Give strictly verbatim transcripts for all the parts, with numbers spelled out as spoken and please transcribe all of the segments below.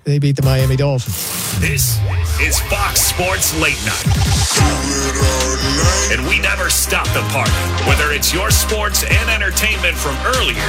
they beat the Miami Dolphins. This is Fox Sports Late Night. And we never stop the party, whether it's your sports and entertainment from earlier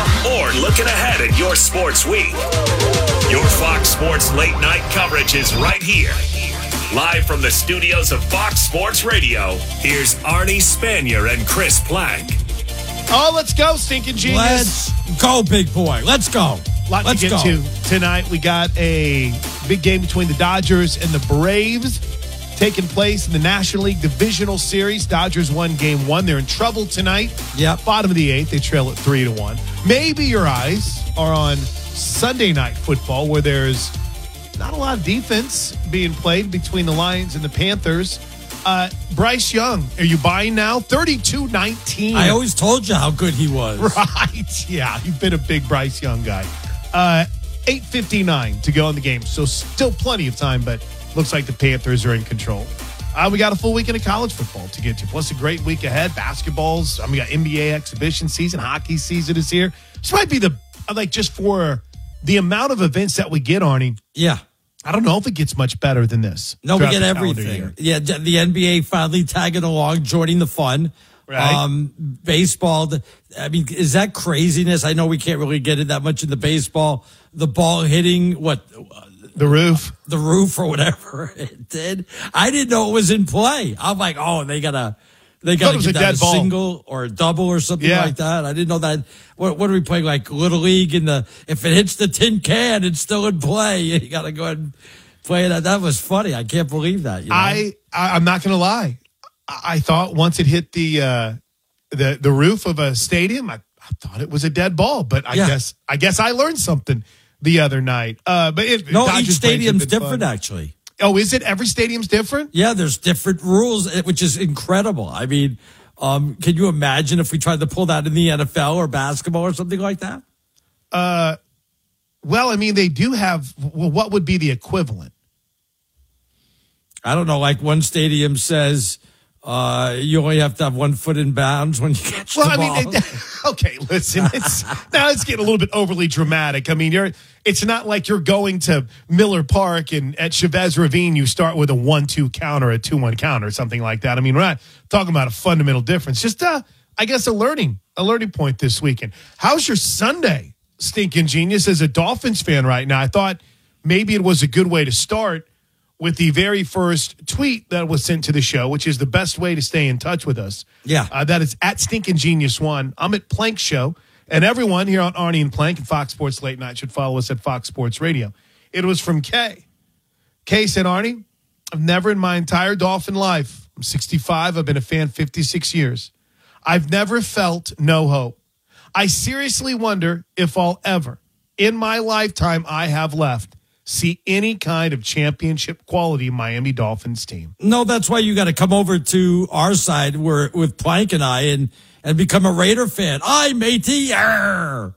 or looking ahead at your sports week. Your Fox Sports Late Night coverage is right here. Live from the studios of Fox Sports Radio, here's Arnie Spanier and Chris Plank. Oh, let's go, Stinking Genius. Let's go, big boy. Let's go. Lot let's to get go. to tonight. We got a big game between the Dodgers and the Braves taking place in the National League Divisional Series. Dodgers won game one. They're in trouble tonight. Yep. Bottom of the eighth. They trail at three to one. Maybe your eyes are on Sunday Night Football, where there's not a lot of defense being played between the Lions and the Panthers. Uh, Bryce Young, are you buying now? thirty-two nineteen. I always told you how good he was. Right. Yeah, you've been a big Bryce Young guy. Uh, eight fifty-nine to go in the game, so still plenty of time, but looks like the Panthers are in control. Uh, we got a full weekend of college football to get to, plus a great week ahead. Basketballs, I mean, we got N B A exhibition season, hockey season is here. This might be the, like, just for the amount of events that we get, Arnie. Yeah. I don't know if it gets much better than this. No, we get everything. Yeah, the N B A finally tagging along, joining the fun. Right. Um, baseball, I mean, is that craziness? I know we can't really get it that much in the baseball. The ball hitting, what? The roof. The roof or whatever it did. I didn't know it was in play. I'm like, oh, they got to they got to get that a, a single or a double or something yeah. like that. I didn't know that. What, what are we playing, like Little League? In the if it hits the tin can, it's still in play. You got to go ahead and play that. That was funny. I can't believe that. You know? I, I I'm not going to lie. I, I thought once it hit the uh, the the roof of a stadium, I, I thought it was a dead ball. But I yeah. guess I guess I learned something the other night. Uh, but it, no, Dodgers each stadium's different, fun. actually. Oh, is it? Every stadium's different? Yeah, there's different rules, which is incredible. I mean, um, can you imagine if we tried to pull that in the N F L or basketball or something like that? Uh, well, I mean, they do have. Well, what would be the equivalent? I don't know. Like one stadium says, uh, you only have to have one foot in bounds when you catch well, the ball. I mean, they, okay, listen. It's now it's getting a little bit overly dramatic. I mean, you're. It's not like you're going to Miller Park and at Chavez Ravine, you start with a one two count or a two one count or something like that. I mean, we're not talking about a fundamental difference. Just, uh, I guess, a learning, a learning point this weekend. How's your Sunday, Stinking Genius? As a Dolphins fan right now, I thought maybe it was a good way to start with the very first tweet that was sent to the show, which is the best way to stay in touch with us. Yeah. Uh, that is at Stinking Genius One. I'm at Plank Show. And everyone here on Arnie and Plank and Fox Sports Late Night should follow us at Fox Sports Radio. It was from Kay. Kay said, Arnie, I've never in my entire Dolphin life, I'm sixty-five, I've been a fan fifty-six years. I've never felt no hope. I seriously wonder if I'll ever, in my lifetime I have left, see any kind of championship quality Miami Dolphins team. No, that's why you got to come over to our side where with Plank and I and and become a Raider fan. I matey. Arr.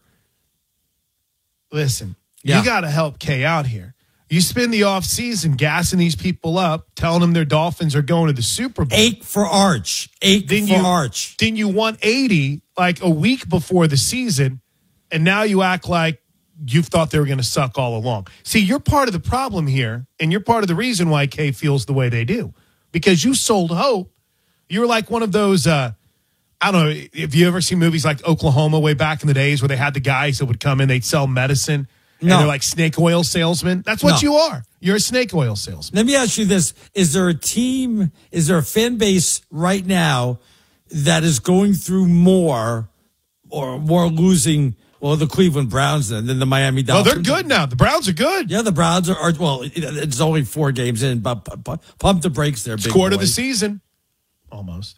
Listen, yeah. you got to help Kay out here. You spend the offseason gassing these people up, telling them their Dolphins are going to the Super Bowl. Eight for Arch. Eight then for you, Arch. Then you won eighty like a week before the season, and now you act like you've thought they were going to suck all along. See, you're part of the problem here, and you're part of the reason why Kay feels the way they do. Because you sold hope. You're like one of those, uh, I don't know, if you ever seen movies like Oklahoma way back in the days where they had the guys that would come in, they'd sell medicine, and no. they're like snake oil salesmen. That's what no. you are. You're a snake oil salesman. Let me ask you this. Is there a team, is there a fan base right now that is going through more or more losing, well, the Cleveland Browns than, than the Miami Dolphins? Oh, they're good now. The Browns are good. Yeah, the Browns are, are well, it's only four games in, but pump the brakes there, big Quarter boy. of the season. Almost.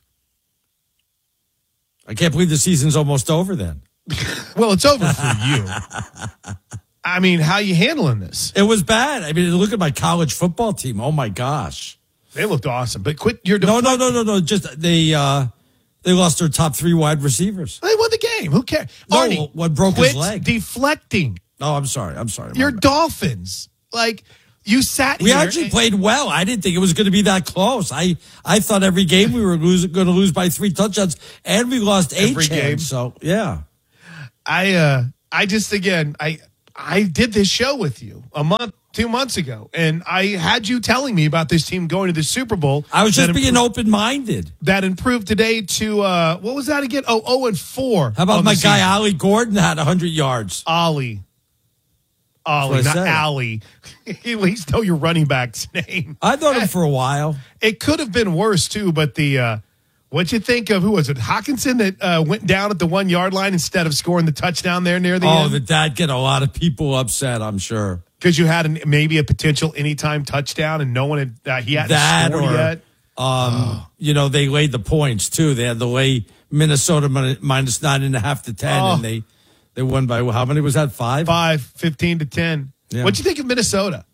I can't believe the season's almost over then. Well, it's over for you. I mean, how you handling this? It was bad. I mean, look at my college football team. Oh, my gosh. They looked awesome. But quit your No, no, no, no, no. Just they uh, they lost their top three wide receivers. They won the game. Who cares? No, Arnie, what broke quit his leg? deflecting. Oh, I'm sorry. I'm sorry. Your Dolphins. Like, you sat We here. actually and, played well. I didn't think it was going to be that close. I, I thought every game we were losing, going to lose by three touchdowns, and we lost eight Every games. game. So, yeah. I, uh, I just, again, I I did this show with you a month, two months ago, and I had you telling me about this team going to the Super Bowl. I was just that being impro- open-minded. That improved today to, uh, what was that again? Oh, oh and four. How about on my the guy, season. Ollie Gordon, had one hundred yards? Ollie. Ollie, That's what not I said. Allie. At least know your running back's name. I've known him for a while. It could have been worse, too, but the, uh, what'd you think of, who was it, Hawkinson that uh, went down at the one-yard line instead of scoring the touchdown there near the Oh, end? that that get a lot of people upset, I'm sure. Because you had an, maybe a potential anytime touchdown and no one had, uh, he hadn't That scored or, yet. um, you know, they laid the points, too. They had to lay Minnesota min- minus nine and a half to ten, Oh. and they, they won by, how many was that, five? Five, fifteen to ten. Yeah. What'd you think of Minnesota?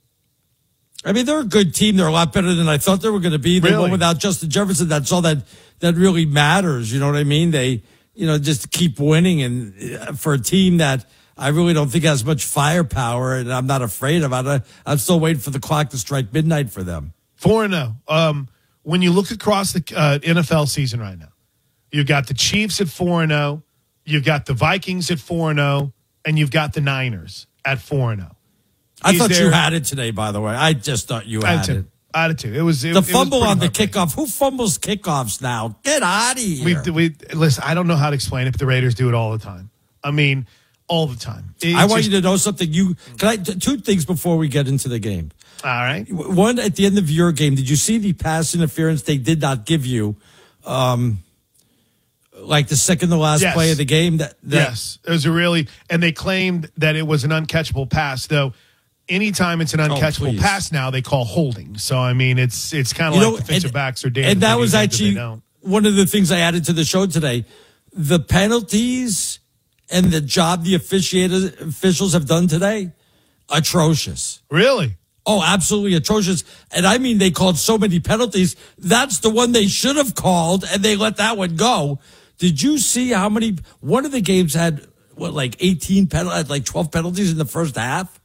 I mean, they're a good team. They're a lot better than I thought they were going to be. They Really? won without Justin Jefferson. That's all that that really matters. You know what I mean? They, you know, just keep winning. And uh, for a team that I really don't think has much firepower, and I'm not afraid of it, I'm still waiting for the clock to strike midnight for them. four and oh. Um, when you look across the uh, N F L season right now, you've got the Chiefs at four and oh, you've got the Vikings at four and oh, and you've got the Niners at four and oh. I Is thought you there- had it today, by the way. I just thought you had it. Attitude. Attitude. It was it, The it was fumble pretty on the heartbreaking. kickoff. Who fumbles kickoffs now? Get out of here. We, we listen. I don't know how to explain it, but the Raiders do it all the time. I mean, all the time. It's I want just- you to know something. You can I two things before we get into the game. All right. One, at the end of your game, did you see the pass interference they did not give you? Um, like the second to last Yes. play of the game? That, that Yes, it was a really, and they claimed that it was an uncatchable pass. Though, anytime it's an uncatchable please. pass now, they call holding. So I mean, it's it's kind of You like know, defensive and- backs are damned. And if that they was do, damned if they actually don't. one of the things I added to the show today. The penalties and the job the officiators, officials have done today, atrocious. Really. Oh, absolutely atrocious. And I mean, they called so many penalties. That's the one they should have called, and they let that one go. Did you see how many? One of the games had, what, like eighteen penalties, like twelve penalties in the first half?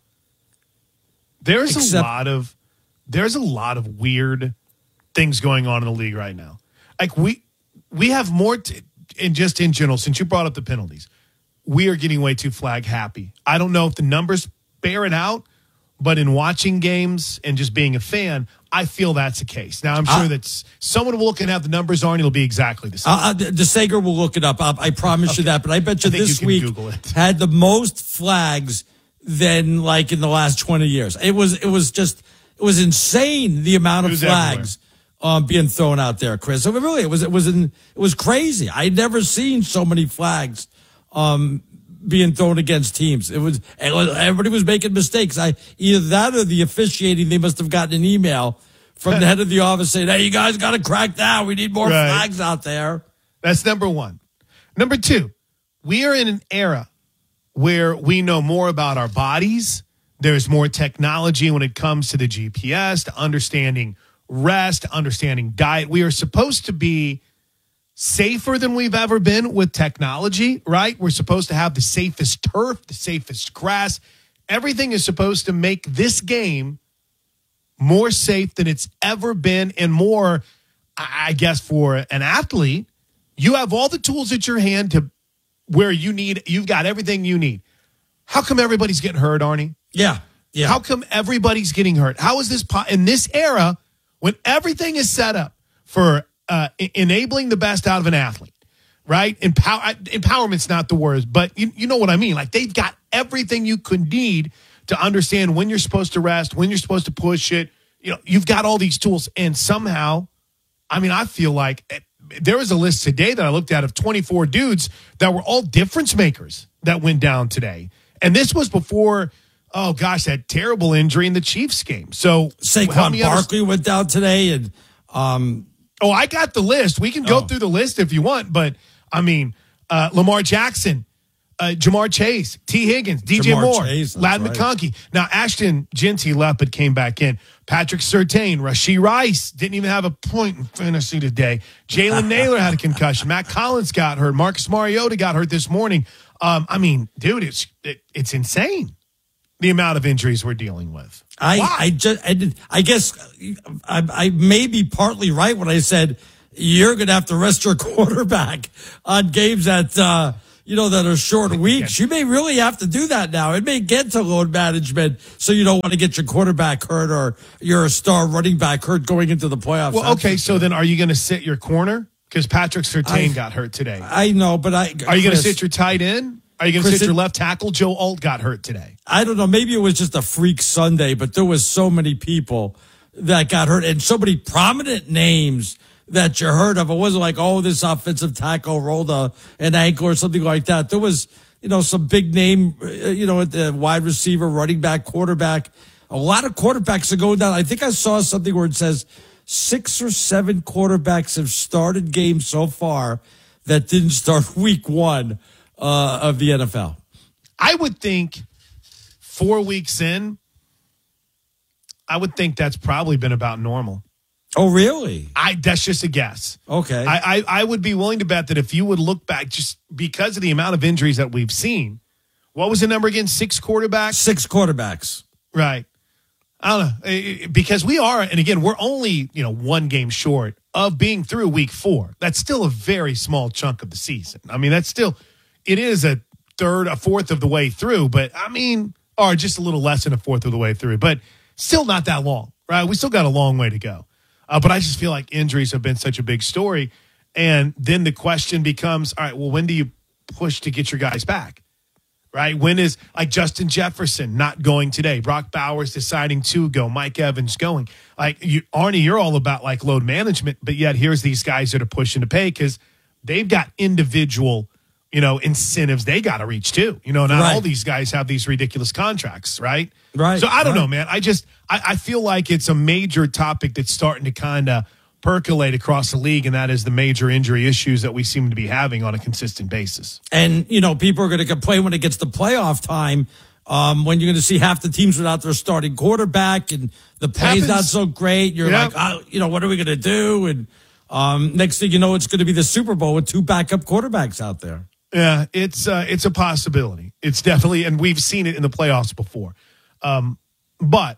There's Except- a lot of there's a lot of weird things going on in the league right now. Like we we have more t- in just in general. Since you brought up the penalties, we are getting way too flag happy. I don't know if the numbers bear it out, but in watching games and just being a fan, I feel that's the case. Now I'm sure Uh, that s- someone will look and have the numbers on. It'll be exactly the same. Uh, uh, DeSager will look it up. I, I promise you that. But I bet you I think this you can week Google it. had the most flags than like in the last twenty years. It was it was just it was insane the amount of It was flags um, being thrown out there, Chris. So really, it was it was in, it was crazy. I'd never seen so many flags um, being thrown against teams. It was, it was everybody was making mistakes. I either that or the officiating. They must have gotten an email from the head of the office saying, "Hey, you guys got to crack down. We need more Right. flags out there." That's number one. Number two, we are in an era where we know more about our bodies. There's more technology when it comes to the G P S, to understanding rest, understanding diet. We are supposed to be safer than we've ever been with technology, right? We're supposed to have the safest turf, the safest grass. Everything is supposed to make this game more safe than it's ever been, and more, I I guess, for an athlete. You have all the tools at your hand to where you need, you've got everything you need. How come everybody's getting hurt, Arnie? Yeah, yeah. How come everybody's getting hurt? How is this po- in this era when everything is set up for uh, e- enabling the best out of an athlete, right? Empower, empowerment's not the word, but you, you know what I mean. Like they've got everything you could need to understand when you're supposed to rest, when you're supposed to push it. You know, you've got all these tools, and somehow, I mean, I feel like there was a list today that I looked at of twenty-four dudes that were all difference makers that went down today. And this was before, oh gosh, that terrible injury in the Chiefs game. So help Saquon me under- Barkley went down today, and um, Oh, I got the list. We can go Oh. through the list if you want, but I mean, uh, Lamar Jackson, uh, Jamar Chase, T. Higgins, D J Jamar Moore, Chase, that's Lad right. McConkey. Now, Ashton Genty left but came back in. Patrick Surtain, Rashee Rice didn't even have a point in fantasy today. Jalen Naylor had a concussion. Matt Collins got hurt. Marcus Mariota got hurt this morning. Um, I mean, dude, it's it, it's insane the amount of injuries we're dealing with. I, Why? I just, I, did, I guess I, I may be partly right when I said you're going to have to rest your quarterback on games that, uh, you know, that are short weeks, you may really have to do that now. It may get to load management, so you don't want to get your quarterback hurt or your star running back hurt going into the playoffs. Well, okay, so then are you going to sit your corner? Because Patrick Surtain I, got hurt today. I know, but I... Are you going to sit your tight end? Are you going to sit it, your left tackle? Joe Alt got hurt today. I don't know. Maybe it was just a freak Sunday, but there was so many people that got hurt and so many prominent names that you heard of. It wasn't like, oh, this offensive tackle rolled a, an ankle or something like that. There was, you know, some big name, you know, at the wide receiver, running back, quarterback. A lot of quarterbacks are going down. I think I saw something where it says six or seven quarterbacks have started games so far that didn't start week one uh, of the N F L. I would think four weeks in, I would think that's probably been about normal. Oh, really? I that's just a guess. Okay. I, I, I would be willing to bet that if you would look back, just because of the amount of injuries that we've seen, what was the number again? Six quarterbacks? Six quarterbacks. Right. I don't know. Because we are, and again, we're only, you know, one game short of being through week four. That's still a very small chunk of the season. I mean, that's still, it is a third, a fourth of the way through, but I mean, or just a little less than a fourth of the way through, but still not that long, right? We still got a long way to go. Uh, but I just feel like injuries have been such a big story. And then the question becomes, all right, well, when do you push to get your guys back? Right? When is like Justin Jefferson not going today? Brock Bowers deciding to go. Mike Evans going. Like you, Arnie, you're all about like load management, but yet here's these guys that are pushing to pay because they've got individual, you know, incentives they got to reach too. You know, not right. all these guys have these ridiculous contracts, right? Right. So I don't right. know, man. I just I, I feel like it's a major topic that's starting to kind of percolate across the league, and that is the major injury issues that we seem to be having on a consistent basis. And, you know, people are going to complain when it gets to playoff time, um, when you're going to see half the teams without their starting quarterback and the play's not so great. You're yeah. like, oh, you know, what are we going to do? And um, next thing you know, it's going to be the Super Bowl with two backup quarterbacks out there. Yeah, it's uh, it's a possibility. It's definitely, and we've seen it in the playoffs before. Um, but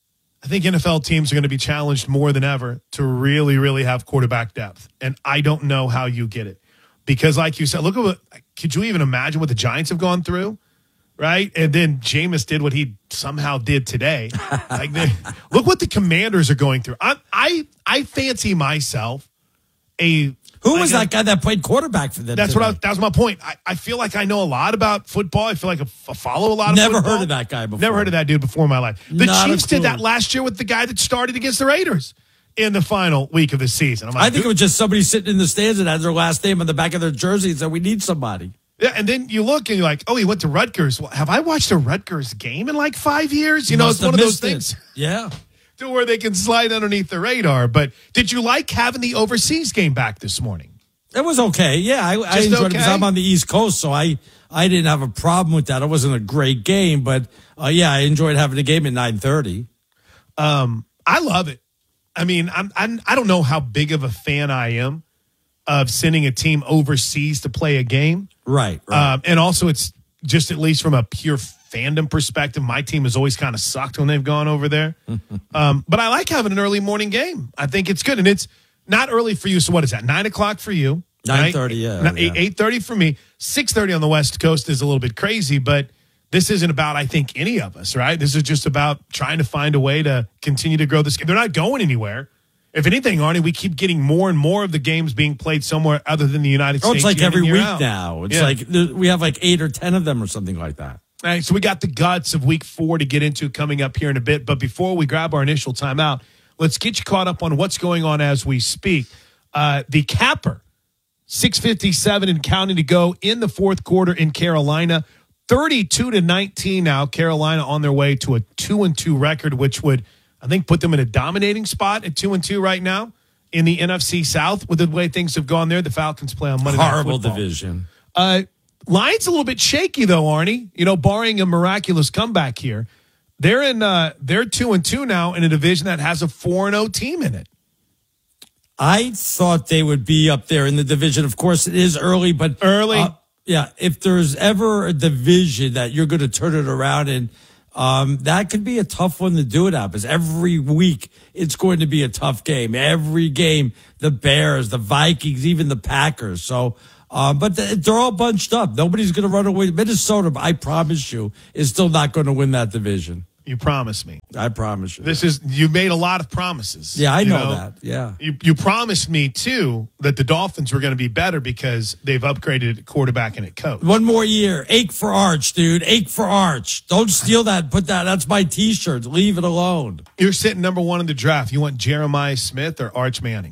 I think N F L teams are going to be challenged more than ever to really, really have quarterback depth. And I don't know how you get it. Because like you said, look at what, could you even imagine what the Giants have gone through? Right? And then Jameis did what he somehow did today. Like, they, look what the Commanders are going through. I I, I fancy myself a... Who was like that guy that played quarterback for them? That's today? what I, that was my point. I, I feel like I know a lot about football. I feel like I follow a lot of Never football. heard of that guy before. Never heard of that dude before in my life. The Not a Chiefs did clue. that last year with the guy that started against the Raiders in the final week of the season. I'm like, I think it was just somebody sitting in the stands and had their last name on the back of their jersey and said, we need somebody. Yeah, and then you look and you're like, oh, he went to Rutgers. Well, have I watched a Rutgers game in like five years? You know, Must it's one have of those missed things. it. Yeah. To where they can slide underneath the radar. But did you like having the overseas game back this morning? It was okay. Yeah, I, I enjoyed okay? it because I'm on the East Coast, so I, I didn't have a problem with that. It wasn't a great game, but uh, yeah, I enjoyed having the game at nine thirty. Um, I love it. I mean, I'm, I'm I don't know how big of a fan I am of sending a team overseas to play a game. Right. right. Um, and also, it's just at least from a pure fandom perspective, my team has always kind of sucked when they've gone over there. um, but I like having an early morning game. I think it's good, and it's not early for you. So what is that? Nine o'clock for you? Nine thirty. Yeah. Eight eight thirty for me. Six thirty on the West Coast is a little bit crazy, but this isn't about, I think, any of us, right? This is just about trying to find a way to continue to grow this game. They're not going anywhere. If anything, Arnie, we keep getting more and more of the games being played somewhere other than the United oh, States. it's like year in every and year week out. now. It's Yeah. like we have like eight or ten of them or something like that. All right, so we got the guts of week four to get into coming up here in a bit. But before we grab our initial timeout, let's get you caught up on what's going on as we speak. Uh, the capper, six fifty-seven and counting to go in the fourth quarter in Carolina. thirty-two to nineteen now. Carolina on their way to a two and two record, which would, I think, put them in a dominating spot at two and two right now in the N F C South with the way things have gone there. The Falcons play on Monday Night Horrible Football. division. Uh, Lions a little bit shaky though, Arnie. You know, barring a miraculous comeback here, they're in. Uh, they're two and two now in a division that has a four and zero team in it. I thought they would be up there in the division. Of course, it is early, but Early. Uh, yeah, if there's ever a division that you're going to turn it around in, um, that could be a tough one to do it at. Because every week it's going to be a tough game. Every game, the Bears, the Vikings, even the Packers. So Uh, but th- they're all bunched up. Nobody's going to run away. Minnesota, I promise you, is still not going to win that division. You promise me. I promise you. This is you made a lot of promises. Yeah, I know, know that. Yeah. You you promised me too that the Dolphins were going to be better because they've upgraded at quarterback and at coach. One more year. Ache for Arch, dude. Ache for Arch. Don't steal that. Put that. That's my T-shirt. Leave it alone. You're sitting number one in the draft. You want Jeremiah Smith or Arch Manning?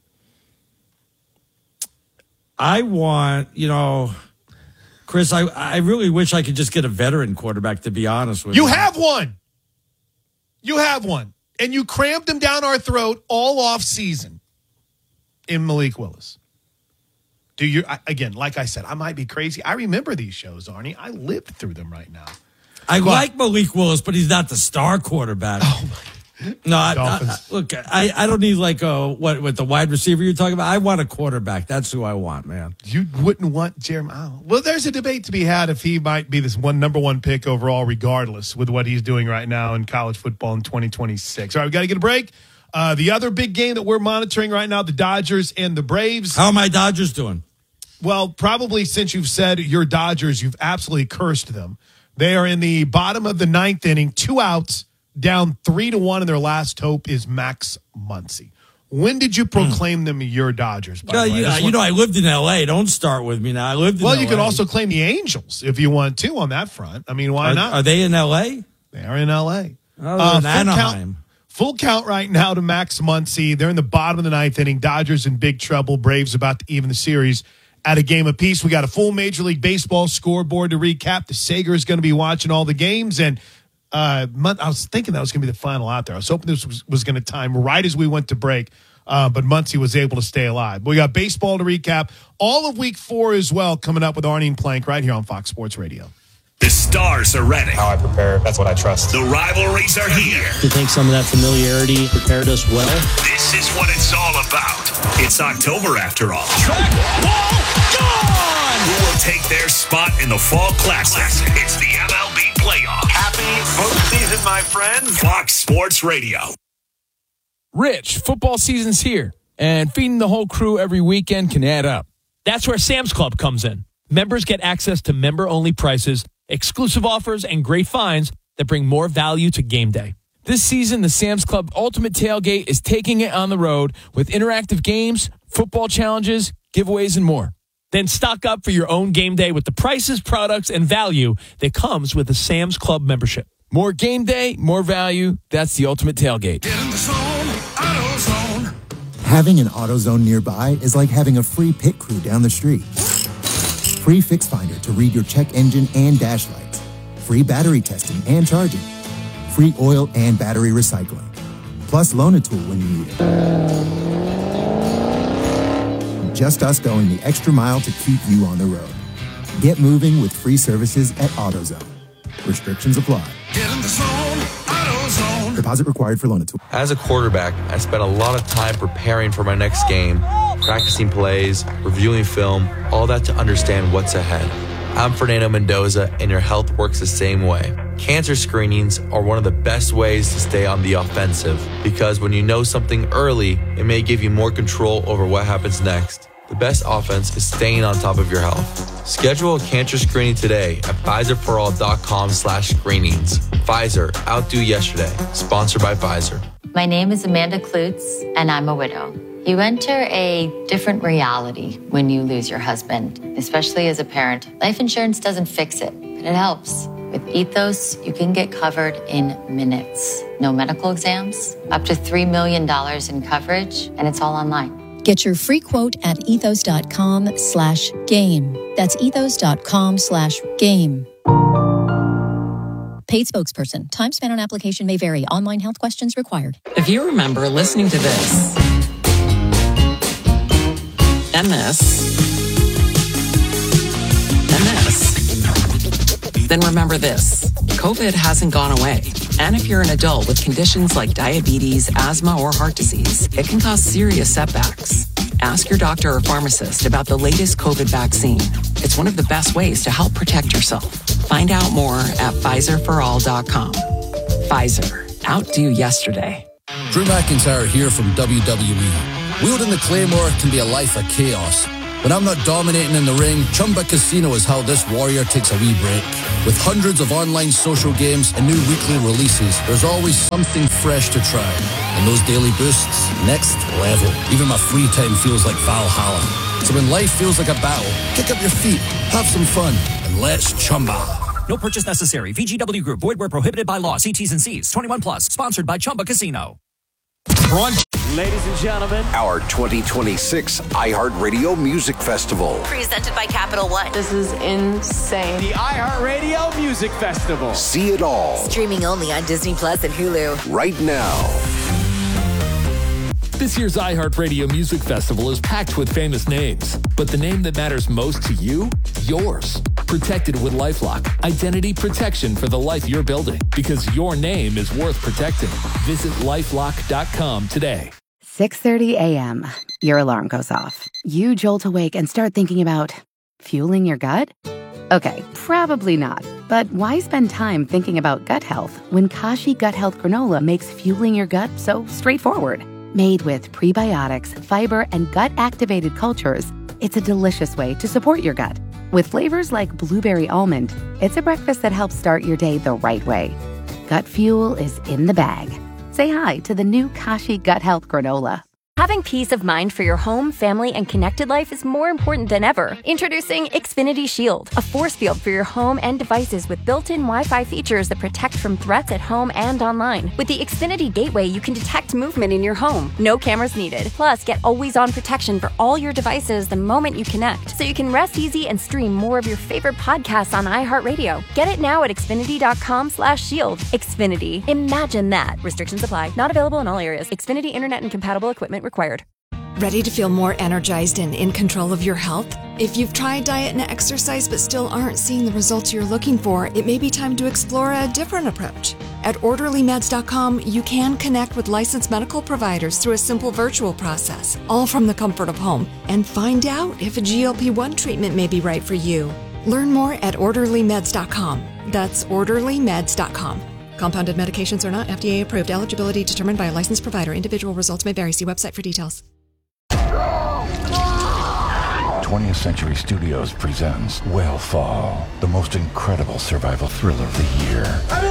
I want, you know, Chris, I, I really wish I could just get a veteran quarterback, to be honest with you. You have one. You have one. And you crammed him down our throat all off season in Malik Willis. Do you, I, again, like I said, I might be crazy. I remember these shows, Arnie. I lived through them right now. I but, like Malik Willis, but he's not the star quarterback. Oh, my No, I, I, look, I, I don't need like a what with the wide receiver you're talking about. I want a quarterback. That's who I want, man. You wouldn't want Jeremiah. Oh, well, there's a debate to be had if he might be this one number one pick overall, regardless with what he's doing right now in college football in twenty twenty-six. All right, we got to get a break. Uh, the other big game that we're monitoring right now, the Dodgers and the Braves. How are my Dodgers doing? Well, probably since you've said your Dodgers, you've absolutely cursed them. They are in the bottom of the ninth inning, two outs. Down three to one, and their last hope is Max Muncy. When did you proclaim mm. them your Dodgers? By yeah, the way? you, know, you know, I lived in L A. Don't start with me now. I lived in well, L A. You could also claim the Angels if you want to on that front. I mean, why are, not? Are they in L A? They are in L A. Oh, uh, in Anaheim. Count, full count right now to Max Muncy. They're in the bottom of the ninth inning. Dodgers in big trouble. Braves about to even the series at a game apiece. We got a full Major League Baseball scoreboard to recap. The Sager is going to be watching all the games, and Uh, I was thinking that was going to be the final out there. I was hoping this was, was going to time right as we went to break, uh, but Muncy was able to stay alive. We got baseball to recap. All of week four as well coming up with Arnie and Plank right here on Fox Sports Radio. The stars are ready. How I prepare, that's what I trust. The rivalries are here. I think some of that familiarity prepared us well. This is what it's all about. It's October after all. Track, ball, gone! Who will take their spot in the Fall Classic? It's the M L B playoff. Happy postseason, my friends. Fox Sports Radio. Rich, football season's here, and feeding the whole crew every weekend can add up. That's where Sam's Club comes in. Members get access to member-only prices, exclusive offers, and great finds that bring more value to game day. This season, the Sam's Club Ultimate Tailgate is taking it on the road with interactive games, football challenges, giveaways, and more. Then stock up for your own game day with the prices, products, and value that comes with a Sam's Club membership. More game day, more value. That's the Ultimate Tailgate. Get in the zone, AutoZone. Having an AutoZone nearby is like having a free pit crew down the street. Free Fix Finder to read your check engine and dash lights. Free battery testing and charging. Free oil and battery recycling. Plus loan a tool when you need it. Just us going the extra mile to keep you on the road. Get moving with free services at AutoZone. Restrictions apply. Get in the zone, AutoZone. Deposit required for loan a tool. As a quarterback, I spent a lot of time preparing for my next game, practicing plays, reviewing film, all that to understand what's ahead. I'm Fernando Mendoza, and your health works the same way. Cancer screenings are one of the best ways to stay on the offensive because when you know something early, it may give you more control over what happens next. The best offense is staying on top of your health. Schedule a cancer screening today at Pfizerforall.com slash screenings. Pfizer, outdo yesterday. Sponsored by Pfizer. My name is Amanda Klutz, and I'm a widow. You enter a different reality when you lose your husband, especially as a parent. Life insurance doesn't fix it, but it helps. With Ethos, you can get covered in minutes. No medical exams, up to three million dollars in coverage, and it's all online. Get your free quote at ethos.com slash game. That's ethos.com slash game. Paid spokesperson. Time spent on application may vary. Online health questions required. If you remember listening to this and this and this, then remember this. COVID hasn't gone away. And if you're an adult with conditions like diabetes, asthma, or heart disease, it can cause serious setbacks. Ask your doctor or pharmacist about the latest COVID vaccine. It's one of the best ways to help protect yourself. Find out more at Pfizer for all dot com. Pfizer. Outdo yesterday. Drew McIntyre here from W W E. Wielding the Claymore can be a life of chaos, When I'm not dominating in the ring, Chumba Casino is how this warrior takes a wee break. With hundreds of online social games and new weekly releases, there's always something fresh to try. And those daily boosts, next level. Even my free time feels like Valhalla. So when life feels like a battle, kick up your feet, have some fun, and let's Chumba. No purchase necessary. V G W Group. Void where prohibited by law. See T's and C's. twenty-one plus. Sponsored by Chumba Casino. Ladies and gentlemen, our twenty twenty-six iHeartRadio Music Festival. Presented by Capital One. This is insane. The iHeartRadio Music Festival. See it all. Streaming only on Disney Plus and Hulu. Right now. This year's iHeartRadio Music Festival is packed with famous names, but the name that matters most to you? Yours. Protected with LifeLock. Identity protection for the life you're building, because your name is worth protecting. Visit lifelock dot com today. six thirty a.m. Your alarm goes off. You jolt awake and start thinking about fueling your gut? Okay, probably not. But why spend time thinking about gut health when Kashi Gut Health Granola makes fueling your gut so straightforward? Made with prebiotics, fiber, and gut-activated cultures, it's a delicious way to support your gut. With flavors like blueberry almond, it's a breakfast that helps start your day the right way. Gut fuel is in the bag. Say hi to the new Kashi Gut Health Granola. Having peace of mind for your home, family, and connected life is more important than ever. Introducing Xfinity Shield, a force field for your home and devices with built-in Wi-Fi features that protect from threats at home and online. With the Xfinity Gateway, you can detect movement in your home. No cameras needed. Plus, get always-on protection for all your devices the moment you connect, so you can rest easy and stream more of your favorite podcasts on iHeartRadio. Get it now at Xfinity dot com slash shield. Xfinity. Imagine that. Restrictions apply. Not available in all areas. Xfinity Internet and compatible equipment required. Ready to feel more energized and in control of your health? If you've tried diet and exercise but still aren't seeing the results you're looking for, it may be time to explore a different approach. At orderly meds dot com, you can connect with licensed medical providers through a simple virtual process, all from the comfort of home, and find out if a G L P one treatment may be right for you. Learn more at orderly meds dot com. That's orderly meds dot com. Compounded medications are not F D A approved. Eligibility determined by a licensed provider. Individual results may vary. See website for details. twentieth Century Studios presents Whale Fall, the most incredible survival thriller of the year.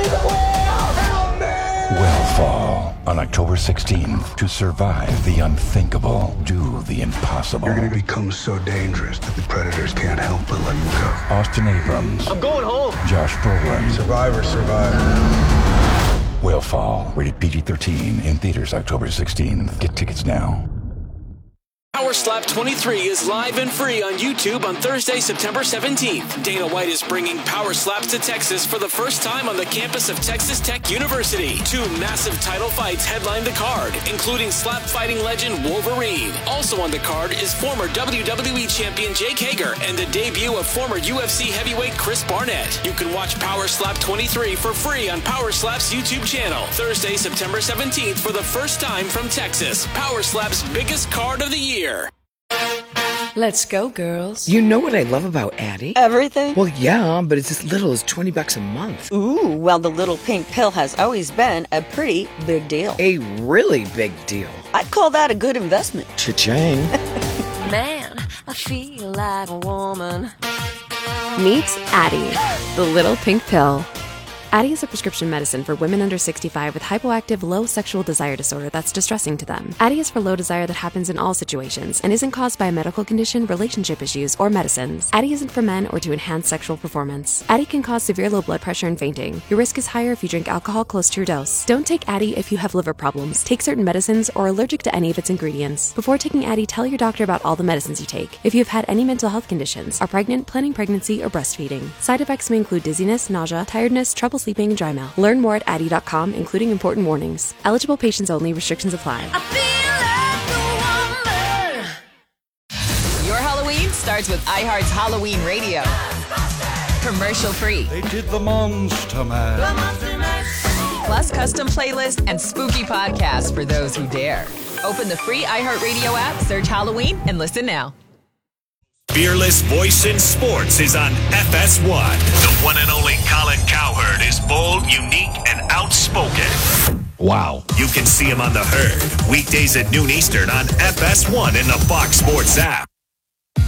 Whale Fall, on October sixteenth. To survive the unthinkable, do the impossible. You're going to become so dangerous that the predators can't help but let you go. Austin Abrams. I'm going home. Josh Brolin. Survivor, survivor. Whale Fall, rated P G thirteen, in theaters October sixteenth. Get tickets now. Power Slap twenty-three is live and free on YouTube on Thursday, September seventeenth. Dana White is bringing Power Slaps to Texas for the first time on the campus of Texas Tech University. Two massive title fights headline the card, including slap fighting legend Wolverine. Also on the card is former W W E champion Jake Hager and the debut of former U F C heavyweight Chris Barnett. You can watch Power Slap twenty-three for free on Power Slap's YouTube channel. Thursday, September seventeenth for the first time from Texas. Power Slap's biggest card of the year. Let's go, girls. You know what I love about Addie? Everything? Well, yeah, but it's as little as twenty bucks a month. Ooh, well, the little pink pill has always been a pretty big deal. A really big deal. I'd call that a good investment. Cha-ching. Man, I feel like a woman. Meet Addie, the little pink pill. Addie is a prescription medicine for women under sixty-five with hypoactive low sexual desire disorder that's distressing to them. Addie is for low desire that happens in all situations and isn't caused by a medical condition, relationship issues, or medicines. Addie isn't for men or to enhance sexual performance. Addie can cause severe low blood pressure and fainting. Your risk is higher if you drink alcohol close to your dose. Don't take Addie if you have liver problems, take certain medicines, or are allergic to any of its ingredients. Before taking Addie, tell your doctor about all the medicines you take. If you have had any mental health conditions, are pregnant, planning pregnancy, or breastfeeding. Side effects may include dizziness, nausea, tiredness, trouble sleeping, and dry mouth. Learn more at Addie dot com, including important warnings. Eligible patients only. Restrictions apply. Your Halloween starts with iHeart's Halloween Radio. Commercial free. They did the Monster Mash. Plus custom playlist and spooky podcasts for those who dare. Open the free iHeartRadio app, search Halloween, and listen now. Fearless Voice in Sports is on F S one. The one and only Colin Cowherd is bold, unique, and outspoken. Wow. You can see him on The Herd, weekdays at noon Eastern on F S one in the Fox Sports app.